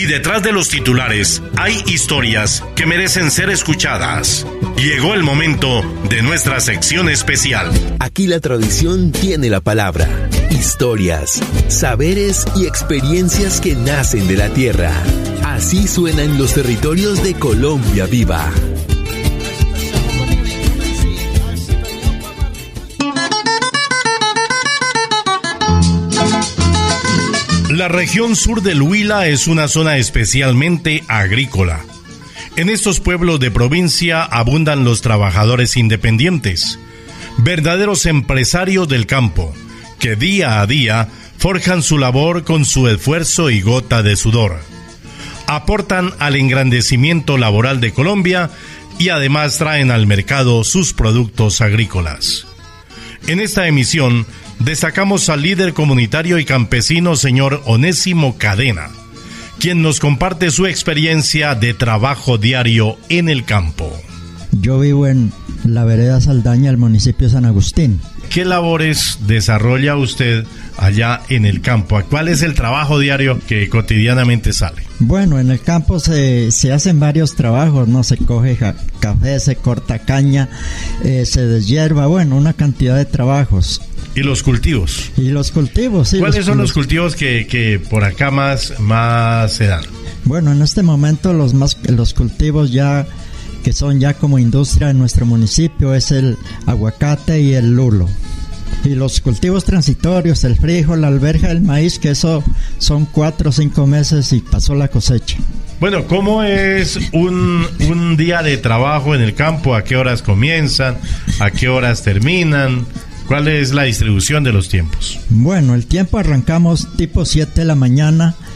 Y detrás de los titulares hay historias que merecen ser escuchadas. Llegó el momento de nuestra sección especial. Aquí la tradición tiene la palabra. Historias, saberes y experiencias que nacen de la tierra. Así suenan los territorios de Colombia Viva. La región sur del Huila es una zona especialmente agrícola. En estos pueblos de provincia abundan los trabajadores independientes, verdaderos empresarios del campo, que día a día forjan su labor con su esfuerzo y gota de sudor. Aportan al engrandecimiento laboral de Colombia y además traen al mercado sus productos agrícolas. En esta emisión destacamos al líder comunitario y campesino señor Onésimo Cadena, quien nos comparte su experiencia de trabajo diario en el campo. Yo vivo en la vereda Saldaña, el municipio de San Agustín. ¿Qué labores desarrolla usted allá en el campo? ¿Cuál es el trabajo diario que cotidianamente sale? Bueno, en el campo se hacen varios trabajos, ¿no? Se coge café, se corta caña, se deshierva, bueno, una cantidad de trabajos. ¿Y los cultivos? Y los cultivos, sí. ¿Cuáles son los cultivos que por acá más se dan? Bueno, en este momento los cultivos ya que son ya como industria en nuestro municipio es el aguacate y el lulo. Y los cultivos transitorios, el frijol, la alberja, el maíz, que eso son 4 o 5 meses y pasó la cosecha. Bueno, ¿cómo es un día de trabajo en el campo? ¿A qué horas comienzan? ¿A qué horas terminan? ¿Cuál es la distribución de los tiempos? Bueno, el tiempo arrancamos tipo 7 de la mañana